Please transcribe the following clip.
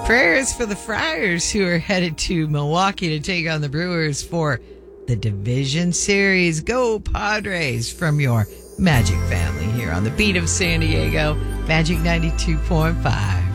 Prayers for the Friars, who are headed to Milwaukee to take on the Brewers for the Division Series. Go Padres from your Magic family here on the beat of San Diego, Magic 92.5.